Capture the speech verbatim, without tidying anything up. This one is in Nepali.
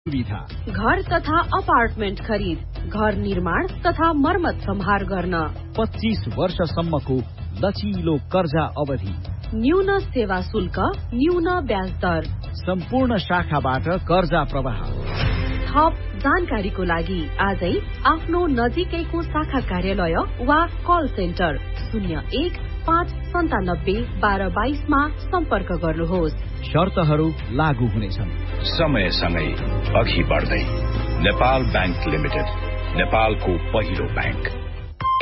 सुविधा, घर तथा अपार्टमेन्ट खरिद, घर निर्माण तथा मर्मत सम्हार गर्न, पच्चीस वर्षसम्मको लचिलो कर्जा अवधि, न्यून सेवा शुल्क, न्यून ब्याज दर, सम्पूर्ण शाखाबाट कर्जा प्रवाह। थप जानकारीको लागि आजै आफ्नो नजिकैको शाखा कार्यालय वा कल सेन्टर शून्य एक पाँच सन्तानब्बे बाह्र बाइसमा सम्पर्क गर्नुहोस्। शर्तहरू लागू हुनेछन्। समयसँगै अघि बढ्दै नेपाल बैंक लिमिटेड, नेपालको पहिलो बैंक।